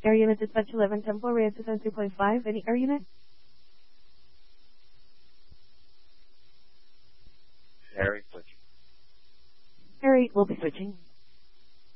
Air unit dispatch 11 Temple, Rio 273.5. Any air unit? Harry, switch. Air 8 will be switching.